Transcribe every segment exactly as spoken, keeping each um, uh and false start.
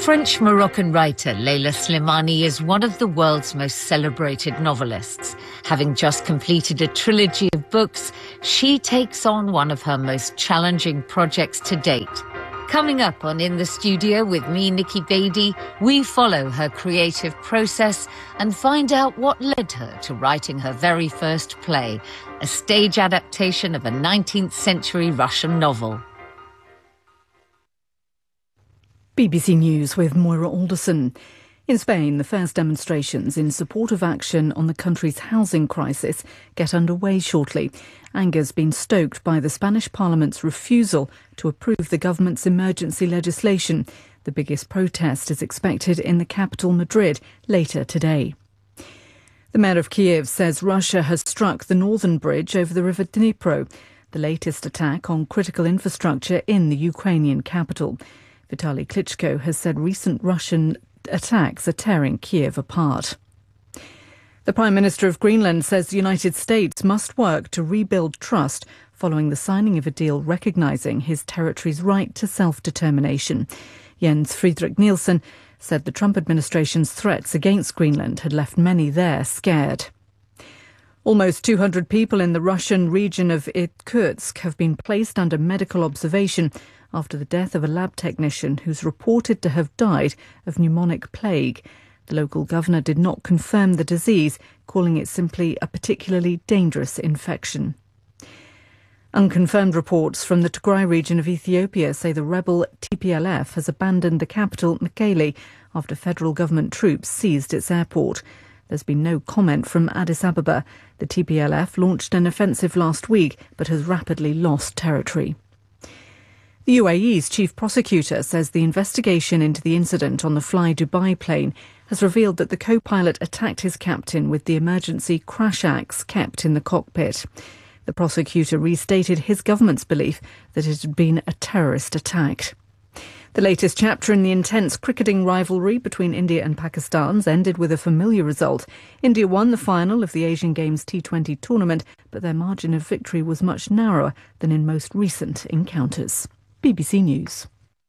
French-Moroccan writer Leila Slimani is one of the world's most celebrated novelists. Having just completed a trilogy of books, she takes on one of her most challenging projects to date. Coming up on In the Studio with me, Nikki Beattie, we follow her creative process and find out what led her to writing her very first play, a stage adaptation of a nineteenth century Russian novel. B B C News with Moira Alderson. In Spain, the first demonstrations in support of action on the country's housing crisis get underway shortly. Anger's been stoked by the Spanish Parliament's refusal to approve the government's emergency legislation. The biggest protest is expected in the capital, Madrid, later today. The mayor of Kiev says Russia has struck the northern bridge over the river Dnipro, the latest attack on critical infrastructure in the Ukrainian capital. Vitaly Klitschko has said recent Russian attacks are tearing Kiev apart. The Prime Minister of Greenland says the United States must work to rebuild trust following the signing of a deal recognising his territory's right to self-determination. Jens Friedrich Nielsen said the Trump administration's threats against Greenland had left many there scared. Almost two hundred people in the Russian region of Irkutsk have been placed under medical observation after the death of a lab technician who's reported to have died of pneumonic plague. The local governor did not confirm the disease, calling it simply a particularly dangerous infection. Unconfirmed reports from the Tigray region of Ethiopia say the rebel T P L F has abandoned the capital, Mekelle, after federal government troops seized its airport. There's been no comment from Addis Ababa. The T P L F launched an offensive last week but has rapidly lost territory. The U A E's chief prosecutor says the investigation into the incident on the Fly Dubai plane has revealed that the co-pilot attacked his captain with the emergency crash axe kept in the cockpit. The prosecutor restated his government's belief that it had been a terrorist attack. The latest chapter in the intense cricketing rivalry between India and Pakistan's ended with a familiar result. India won the final of the Asian Games T twenty tournament, but their margin of victory was much narrower than in most recent encounters. B B C News.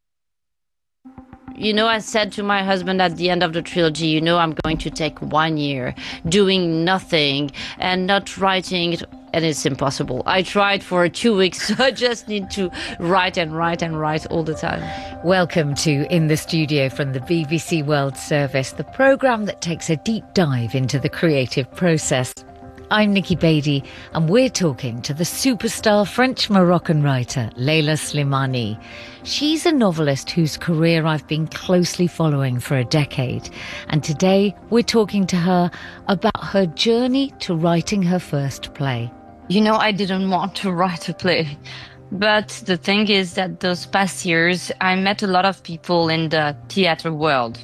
You know, I said to my husband at the end of the trilogy, you know, I'm going to take one year doing nothing and not writing, and it's impossible. I tried for two weeks, so I just need to write and write and write all the time. Welcome to In the Studio from the B B C World Service, the programme that takes a deep dive into the creative process. I'm Nikki Beattie, and we're talking to the superstar French-Moroccan writer Leila Slimani. She's a novelist whose career I've been closely following for a decade, and today we're talking to her about her journey to writing her first play. You know, I didn't want to write a play, but the thing is that those past years I met a lot of people in the theatre world.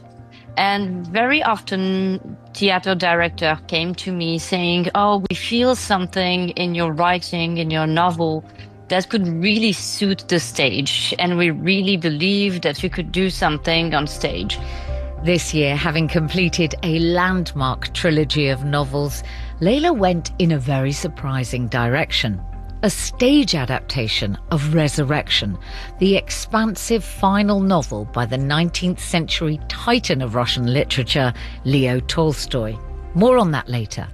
And very often, theatre director came to me saying, oh, we feel something in your writing, in your novel, that could really suit the stage. And we really believe that you could do something on stage. This year, having completed a landmark trilogy of novels, Leila went in a very surprising direction. A stage adaptation of Resurrection, the expansive final novel by the nineteenth century titan of Russian literature, Leo Tolstoy. More on that later.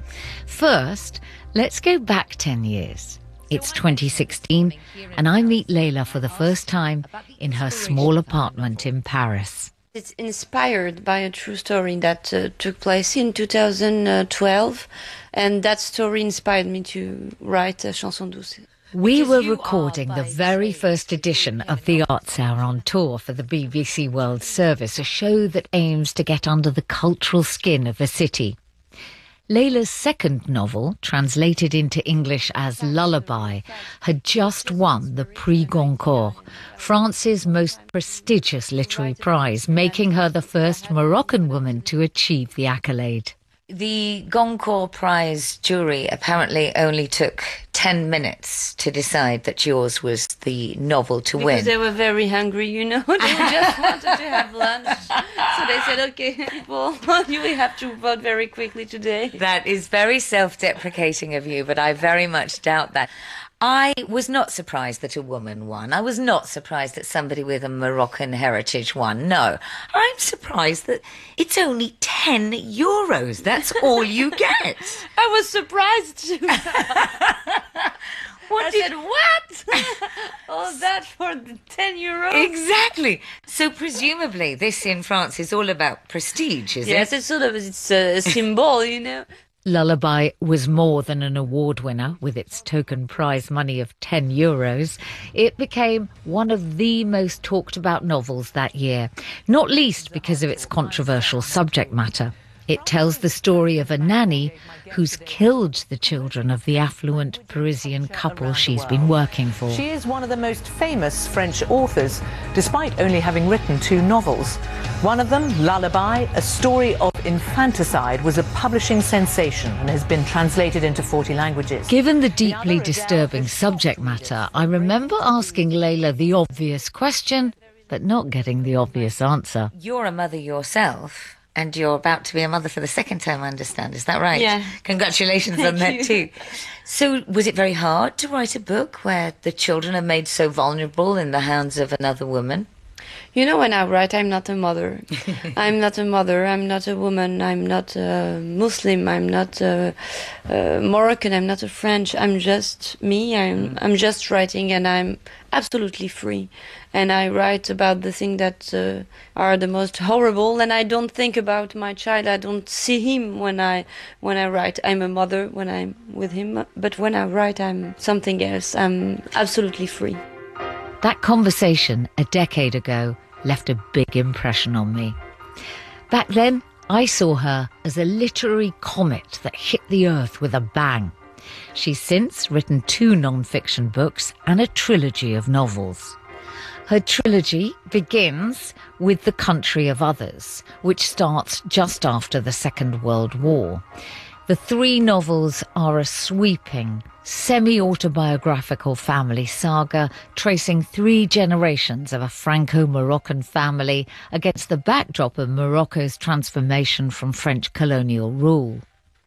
First, let's go back ten years. It's twenty sixteen, and I meet Leila for the first time in her small apartment in Paris. It's inspired by a true story that uh, took place in two thousand twelve, and that story inspired me to write uh, Chanson Douce. We were recording the very first edition of the Arts Hour on Tour for the B B C World Service, a show that aims to get under the cultural skin of a city. Leila's second novel, translated into English as Lullaby, had just won the Prix Goncourt, France's most prestigious literary prize, making her the first Moroccan woman to achieve the accolade. The Goncourt Prize jury apparently only took ten minutes to decide that yours was the novel to because win. Because they were very hungry, you know. They just wanted to have lunch. So they said, okay, people, you will have to vote very quickly today. That is very self-deprecating of you, but I very much doubt that. I was not surprised that a woman won. I was not surprised that somebody with a Moroccan heritage won. No. I'm surprised that it's only ten euros. That's all you get. I was surprised too. What I did... said, what? All that for the ten euros? Exactly. So presumably this in France is all about prestige, is yes, it? it's sort of it's a symbol, you know. Lullaby was more than an award winner with its token prize money of ten euros. It became one of the most talked about novels that year, not least because of its controversial subject matter. It tells the story of a nanny who's killed the children of the affluent Parisian couple she's been working for. She is one of the most famous French authors, despite only having written two novels. One of them, Lullaby, a story of infanticide, was a publishing sensation and has been translated into forty languages. Given the deeply disturbing subject matter, I remember asking Leila the obvious question, but not getting the obvious answer. You're a mother yourself. And you're about to be a mother for the second time, I understand. Is that right? Yeah. Congratulations on that too. So was it very hard to write a book where the children are made so vulnerable in the hands of another woman? You know, when I write, I'm not a mother. I'm not a mother. I'm not a woman. I'm not a Muslim. I'm not a, a Moroccan. I'm not a French. I'm just me. I'm mm. I'm just writing, and I'm absolutely free. And I write about the things that uh, are the most horrible. And I don't think about my child. I don't see him when I when I write. I'm a mother when I'm with him. But when I write, I'm something else. I'm absolutely free. That conversation a decade ago left a big impression on me. Back then, I saw her as a literary comet that hit the earth with a bang. She's since written two non-fiction books and a trilogy of novels. Her trilogy begins with The Country of Others, which starts just after the Second World War. The three novels are a sweeping, semi-autobiographical family saga tracing three generations of a Franco-Moroccan family against the backdrop of Morocco's transformation from French colonial rule.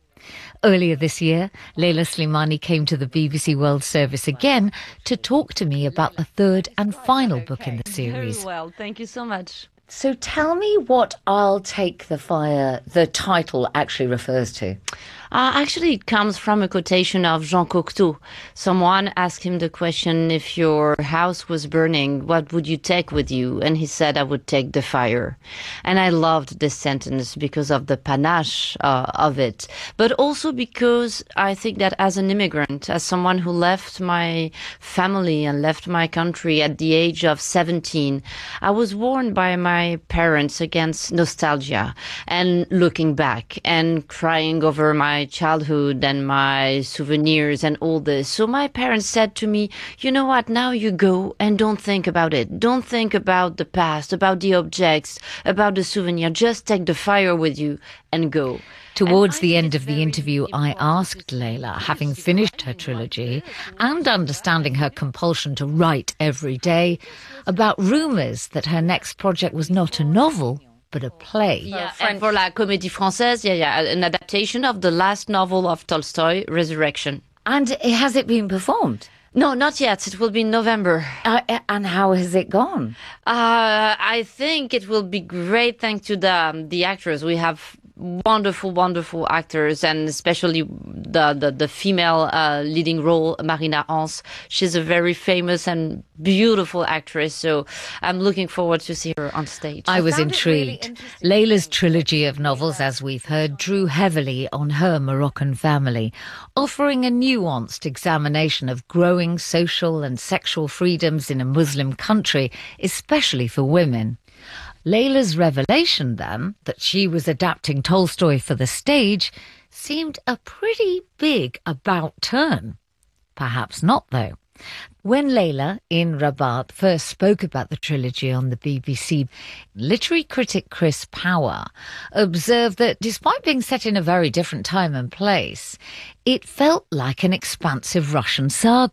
Earlier this year, Leila Slimani came to the B B C World Service again to talk to me about the third and final okay. book in the series. Very well, thank you so much. So tell me what I'll Take the Fire, the title, actually refers to. Uh, actually, it comes from a quotation of Jean Cocteau. Someone asked him the question, if your house was burning, what would you take with you? And he said, I would take the fire. And I loved this sentence because of the panache uh, of it, but also because I think that as an immigrant, as someone who left my family and left my country at the age of seventeen, I was warned by my parents against nostalgia and looking back and crying over my childhood and my souvenirs and all this. So my parents said to me, you know what, now you go and don't think about it. Don't think about the past, about the objects, about the souvenir. Just take the fire with you and go. Towards the end of the interview, I asked Leila, having finished her trilogy and understanding her compulsion to write every day, about rumours that her next project was not a novel, but a play. Yeah, and for La Comédie Française, yeah, yeah, an adaptation of the last novel of Tolstoy, Resurrection. And has it been performed? No, not yet. It will be in November. Uh, and how has it gone? Uh, I think it will be great thanks to the um, the actors. We have wonderful, wonderful actors, and especially the the, the female uh, leading role, Marina Hans. She's a very famous and beautiful actress, so I'm looking forward to see her on stage. I was intrigued. Really Leila's trilogy of novels, as we've heard, drew heavily on her Moroccan family, offering a nuanced examination of growing social and sexual freedoms in a Muslim country, especially for women. Leila's revelation, then, that she was adapting Tolstoy for the stage seemed a pretty big about-turn. Perhaps not, though. When Leila, in Rabat, first spoke about the trilogy on the B B C, literary critic Chris Power observed that despite being set in a very different time and place, it felt like an expansive Russian saga.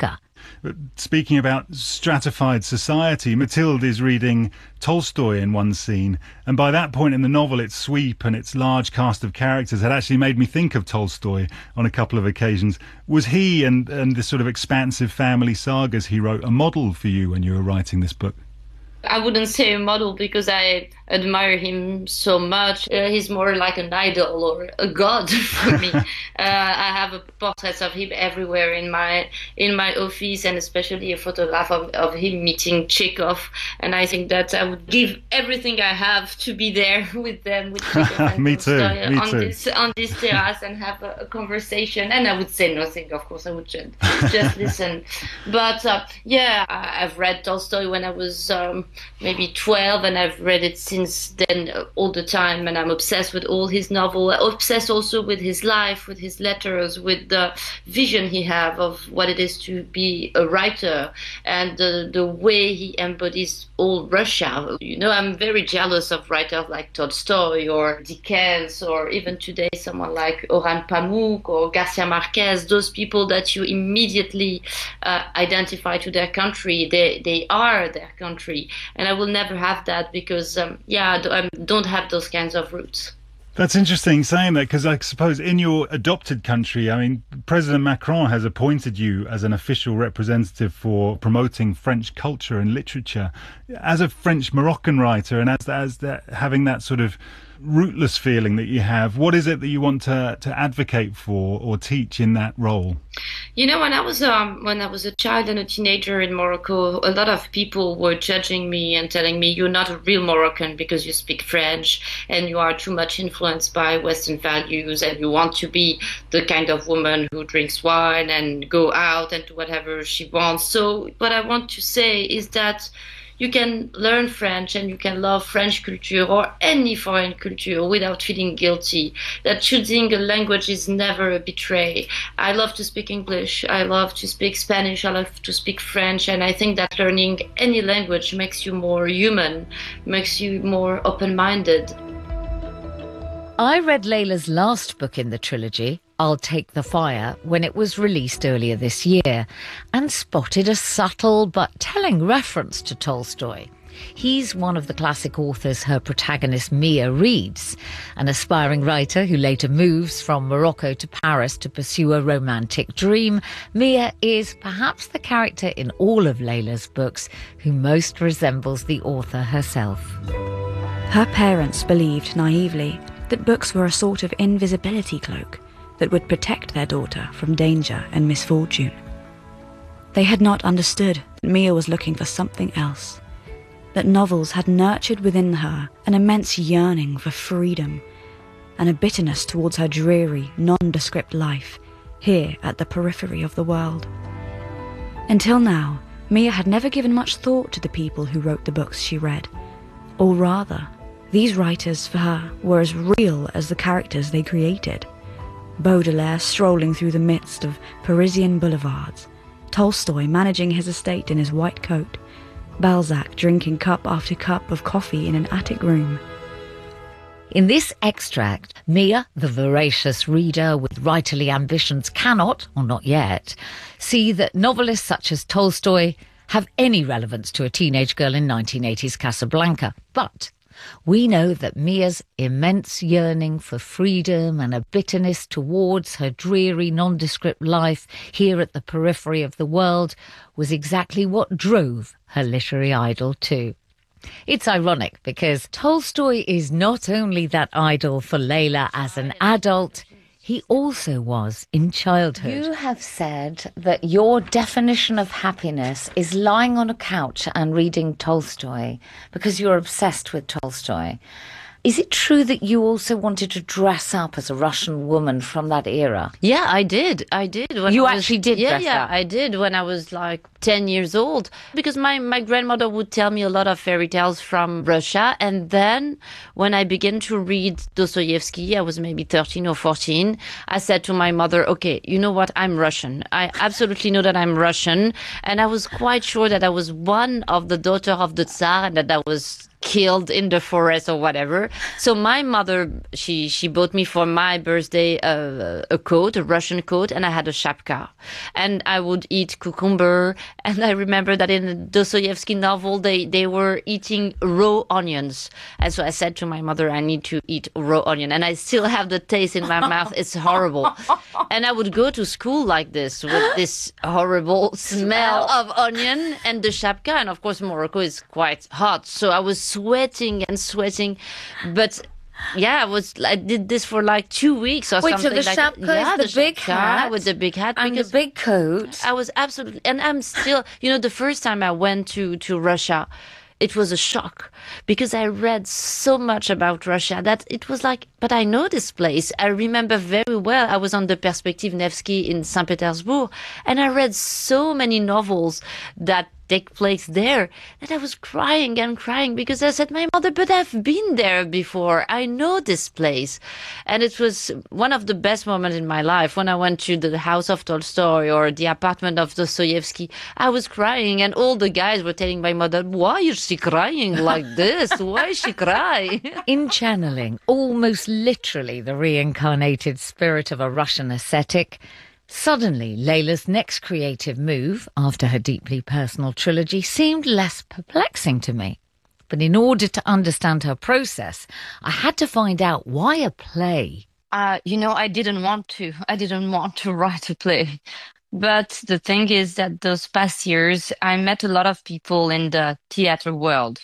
speaking about stratified society, Mathilde is reading Tolstoy in one scene, and by that point in the novel, its sweep and its large cast of characters had actually made me think of Tolstoy on a couple of occasions. Was he and, and the sort of expansive family sagas he wrote a model for you when you were writing this book? I wouldn't say a model because I admire him so much. Uh, he's more like an idol or a god for me. uh, I have a portrait of him everywhere in my in my office, and especially a photograph of, of him meeting Chekhov. And I think that I would give everything I have to be there with them, with Chekhov and me too. Tolstoy, Me on too. this on this terrace and have a, a conversation. And I would say nothing, of course. I would just, just listen. But uh, yeah, I, I've read Tolstoy when I was um, maybe twelve, and I've read it since then all the time, and I'm obsessed with all his novel, obsessed also with his life, with his letters, with the vision he have of what it is to be a writer, and the, the way he embodies all Russia. You know, I'm very jealous of writers like Tolstoy or Dickens, or even today someone like Orhan Pamuk or Garcia Marquez, those people that you immediately uh, identify to their country. They, they are their country, and I will never have that because um, yeah, I don't have those kinds of roots. That's interesting saying that, because I suppose in your adopted country, I mean, President Macron has appointed you as an official representative for promoting French culture and literature. As a French Moroccan writer, and as as that, having that sort of rootless feeling that you have, what is it that you want to to advocate for or teach in that role? You know, when I was um when I was a child and a teenager in Morocco, a lot of people were judging me and telling me you're not a real Moroccan because you speak French and you are too much influenced by Western values, and you want to be the kind of woman who drinks wine and go out and do whatever she wants. So what I want to say is that you can learn French and you can love French culture or any foreign culture without feeling guilty. That choosing a language is never a betray. I love to speak English. I love to speak Spanish. I love to speak French. And I think that learning any language makes you more human, makes you more open-minded. I read Layla's last book in the trilogy, I'll Take the Fire, when it was released earlier this year, and spotted a subtle but telling reference to Tolstoy. He's one of the classic authors her protagonist Mia reads, an aspiring writer who later moves from Morocco to Paris to pursue a romantic dream. Mia is perhaps the character in all of Layla's books who most resembles the author herself. Her parents believed naively that books were a sort of invisibility cloak that would protect their daughter from danger and misfortune. They had not understood that Mia was looking for something else, that novels had nurtured within her an immense yearning for freedom and a bitterness towards her dreary, nondescript life here at the periphery of the world. Until now, Mia had never given much thought to the people who wrote the books she read, or rather, these writers for her were as real as the characters they created. Baudelaire strolling through the midst of Parisian boulevards, Tolstoy managing his estate in his white coat, Balzac drinking cup after cup of coffee in an attic room. In this extract, Mia, the voracious reader with writerly ambitions, cannot, or not yet, see that novelists such as Tolstoy have any relevance to a teenage girl in nineteen eighties Casablanca. But we know that Mia's immense yearning for freedom and a bitterness towards her dreary, nondescript life here at the periphery of the world was exactly what drove her literary idol too. It's ironic because Tolstoy is not only that idol for Layla as an adult, he also was in childhood. You have said that your definition of happiness is lying on a couch and reading Tolstoy because you're obsessed with Tolstoy. Is it true that you also wanted to dress up as a Russian woman from that era? Yeah, I did. I did. When you I was, actually did yeah, dress yeah, up? I did when I was like ten years old. Because my, my grandmother would tell me a lot of fairy tales from Russia. And then when I began to read Dostoevsky, I was maybe thirteen or fourteen, I said to my mother, okay, you know what? I'm Russian. I absolutely know that I'm Russian. And I was quite sure that I was one of the daughter of the Tsar and that I was killed in the forest or whatever. So my mother, she she bought me for my birthday uh, a coat, a Russian coat, and I had a shapka. And I would eat cucumber. And I remember that in the Dostoevsky novel, they, they were eating raw onions. And so I said to my mother, I need to eat raw onion. And I still have the taste in my mouth. It's horrible. And I would go to school like this with this horrible smell of onion and the shapka. And of course, Morocco is quite hot. So I was sweating and sweating. But yeah, I was, I did this for like two weeks or Wait, something. so the like shapka yeah, is the, the big shapka hat with the big hat and the because big coat. I was absolutely, and I'm still, you know, the first time I went to, to Russia, it was a shock because I read so much about Russia that it was like, but I know this place. I remember very well. I was on the Perspective Nevsky in Saint Petersburg and I read so many novels that take place there that I was crying and crying because I said, my mother, but I've been there before. I know this place. And it was one of the best moments in my life when I went to the house of Tolstoy or the apartment of Dostoevsky. I was crying and all the guys were telling my mother, why is she crying like this? Why is she crying? In channeling almost literally the reincarnated spirit of a Russian ascetic, suddenly, Layla's next creative move, after her deeply personal trilogy, seemed less perplexing to me. But in order to understand her process, I had to find out why a play. Uh, you know, I didn't want to. I didn't want to write a play. But the thing is that those past years, I met a lot of people in the theater world.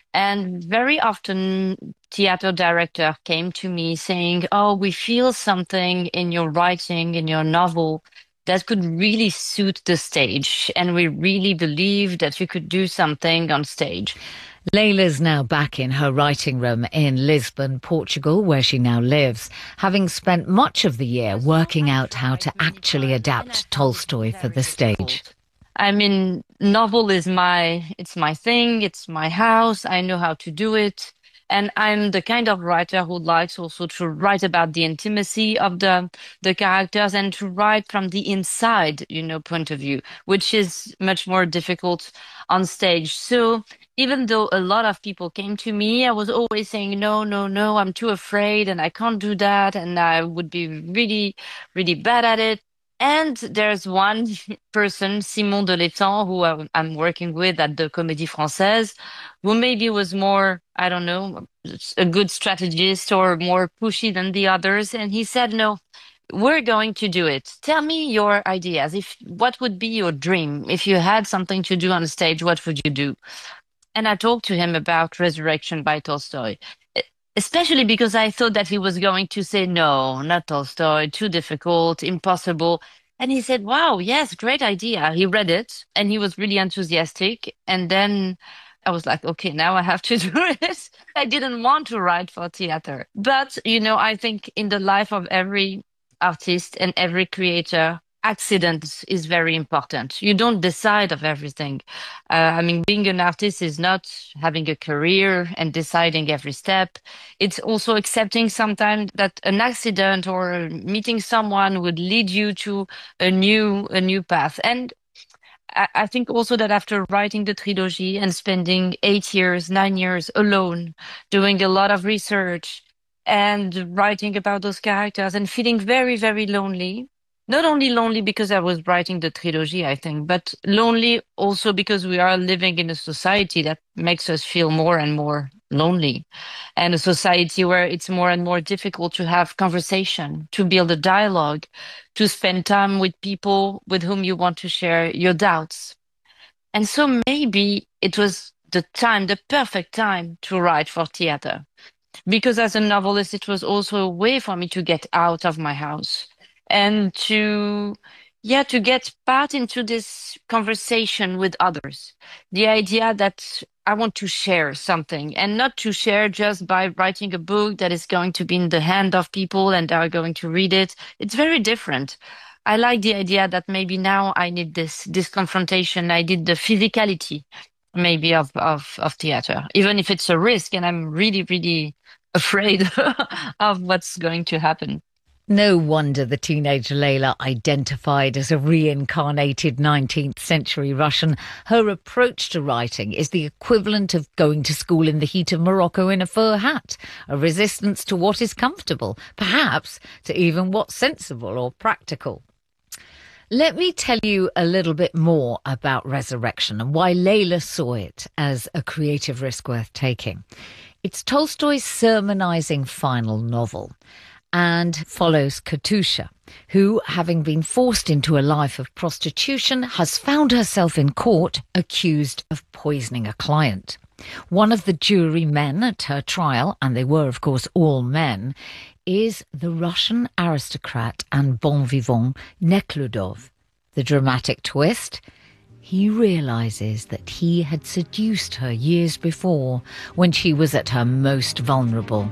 And very often, theater director came to me saying, oh, we feel something in your writing, in your novel that could really suit the stage. And we really believe that you could do something on stage. Layla's now back in her writing room in Lisbon, Portugal, where she now lives, having spent much of the year working out how to actually adapt Tolstoy for the stage. I mean, novel is my, it's my thing, it's my house, I know how to do it. And I'm the kind of writer who likes also to write about the intimacy of the, the characters and to write from the inside, you know, point of view, which is much more difficult on stage. So even though a lot of people came to me, I was always saying, no, no, no, I'm too afraid and I can't do that. And I would be really, really bad at it. And there's one person, Simon de l'Étang, who I'm working with at the Comédie Française, who maybe was more, I don't know, a good strategist or more pushy than the others. And he said, no, we're going to do it. Tell me your ideas. If what would be your dream? If you had something to do on stage, what would you do? And I talked to him about Resurrection by Tolstoy. Especially because I thought that he was going to say, no, not Tolstoy, too difficult, impossible. And he said, wow, yes, great idea. He read it and he was really enthusiastic. And then I was like, okay, now I have to do it. I didn't want to write for theater. But, you know, I think in the life of every artist and every creator, accident is very important. You don't decide of everything. Uh, I mean, being an artist is not having a career and deciding every step. It's also accepting sometimes that an accident or meeting someone would lead you to a new, a new path. And I, I think also that after writing the trilogy and spending eight years, nine years alone, doing a lot of research and writing about those characters and feeling very, very lonely, not only lonely because I was writing the trilogy, I think, but lonely also because we are living in a society that makes us feel more and more lonely, and a society where it's more and more difficult to have conversation, to build a dialogue, to spend time with people with whom you want to share your doubts. And so maybe it was the time, the perfect time to write for theater, because as a novelist, it was also a way for me to get out of my house. And to, yeah, to get part into this conversation with others. The idea that I want to share something and not to share just by writing a book that is going to be in the hand of people and are going to read it. It's very different. I like the idea that maybe now I need this, this confrontation. I need the physicality maybe of, of, of theater, even if it's a risk and I'm really, really afraid of what's going to happen. No wonder the teenage Layla identified as a reincarnated nineteenth century Russian. Her approach to writing is the equivalent of going to school in the heat of Morocco in a fur hat, a resistance to what is comfortable, perhaps to even what's sensible or practical. Let me tell you a little bit more about Resurrection and why Layla saw it as a creative risk worth taking. It's Tolstoy's sermonizing final novel, and follows Katusha, who, having been forced into a life of prostitution, has found herself in court accused of poisoning a client. One of the jury men at her trial, and they were, of course, all men, is the Russian aristocrat and bon vivant Nekhludoff. The dramatic twist? He realises that he had seduced her years before, when she was at her most vulnerable.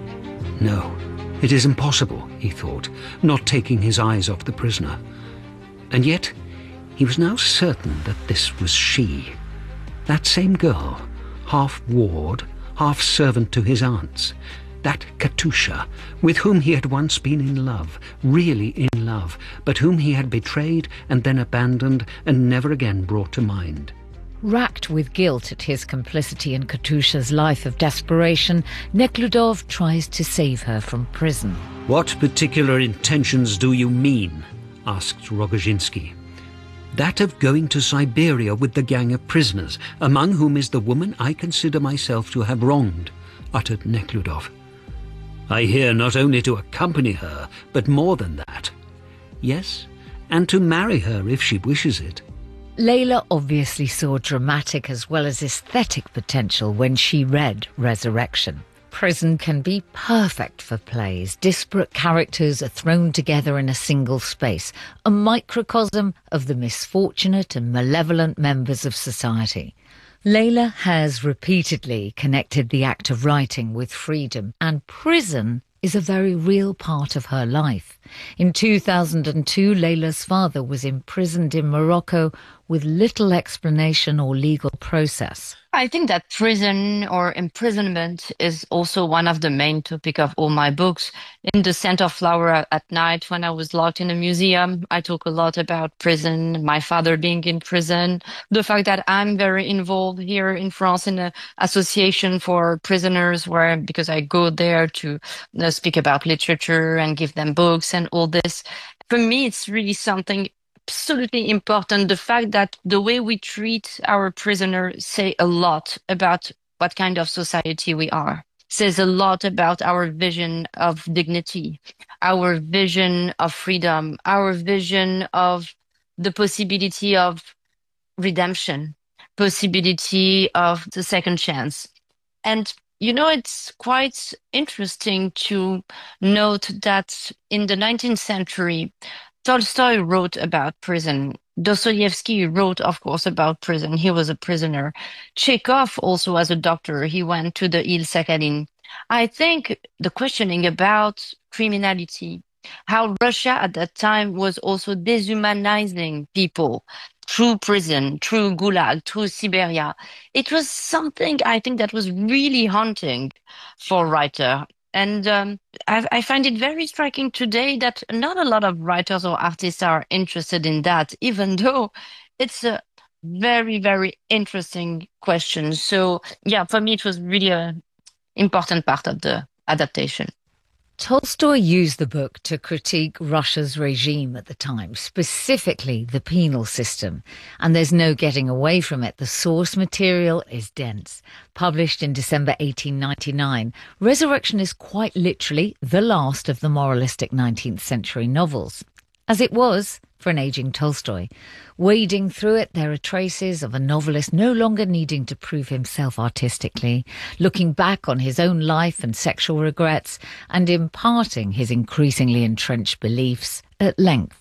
No. It is impossible, he thought, not taking his eyes off the prisoner. And yet, he was now certain that this was she. That same girl, half ward, half servant to his aunts. That Katusha, with whom he had once been in love, really in love, but whom he had betrayed and then abandoned and never again brought to mind. Racked with guilt at his complicity in Katusha's life of desperation, Nekhludoff tries to save her from prison. What particular intentions do you mean? Asked Rogozinsky. That of going to Siberia with the gang of prisoners, among whom is the woman I consider myself to have wronged, uttered Nekhludoff. I hear not only to accompany her, but more than that. Yes, and to marry her if she wishes it. Layla obviously saw dramatic as well as aesthetic potential when she read Resurrection. Prison can be perfect for plays. Disparate characters are thrown together in a single space, a microcosm of the misfortunate and malevolent members of society. Layla has repeatedly connected the act of writing with freedom, and prison is a very real part of her life. In two thousand two, Layla's father was imprisoned in Morocco with little explanation or legal process. I think that prison or imprisonment is also one of the main topics of all my books. In The Scent of Flower at Night, when I was locked in a museum, I talk a lot about prison, my father being in prison, the fact that I'm very involved here in France in an association for prisoners, where because I go there to you know, speak about literature and give them books and all this. For me, it's really something absolutely important. The fact that the way we treat our prisoners say a lot about what kind of society we are, says a lot about our vision of dignity, our vision of freedom, our vision of the possibility of redemption, possibility of the second chance. And you know, it's quite interesting to note that in the nineteenth century, Tolstoy wrote about prison. Dostoevsky wrote, of course, about prison. He was a prisoner. Chekhov also, as a doctor, he went to the Île Sakhalin. I think the questioning about criminality, how Russia at that time was also dehumanizing people through prison, through Gulag, through Siberia. It was something I think that was really haunting for a writer. And um, I, I find it very striking today that not a lot of writers or artists are interested in that, even though it's a very, very interesting question. So, yeah, for me, it was really an important part of the adaptation. Tolstoy used the book to critique Russia's regime at the time, specifically the penal system, and there's no getting away from it. The source material is dense. Published in December eighteen ninety-nine, Resurrection is quite literally the last of the moralistic nineteenth century novels, as it was for an aging Tolstoy. Wading through it, there are traces of a novelist no longer needing to prove himself artistically, looking back on his own life and sexual regrets, and imparting his increasingly entrenched beliefs at length.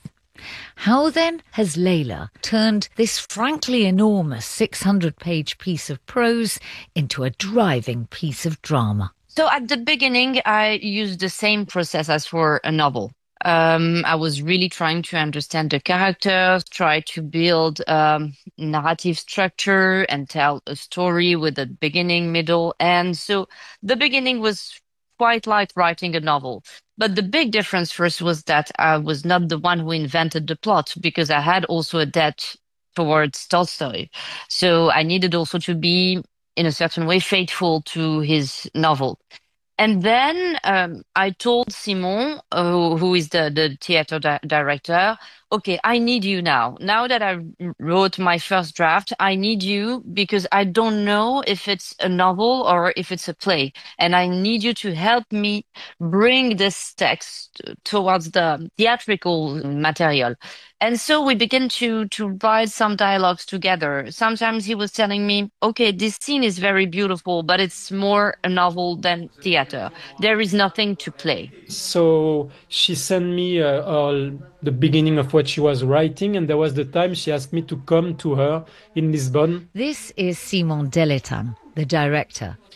How then has Layla turned this frankly enormous six hundred page piece of prose into a driving piece of drama? So at the beginning, I used the same process as for a novel. Um, I was really trying to understand the characters, try to build um, narrative structure and tell a story with a beginning, middle, end. So the beginning was quite like writing a novel. But the big difference first was that I was not the one who invented the plot, because I had also a debt towards Tolstoy. So I needed also to be, in a certain way, faithful to his novel. And then um, I told Simon, uh, who, who is the, the theater di- director, okay, I need you now. Now that I wrote my first draft, I need you because I don't know if it's a novel or if it's a play. And I need you to help me bring this text towards the theatrical material. And so we began to, to write some dialogues together. Sometimes he was telling me, okay, this scene is very beautiful, but it's more a novel than theater. There is nothing to play. So she sent me uh, all the beginning of what she was writing, and there was the time she asked me to come to her in Lisbon. This is Simon Deletan, the director.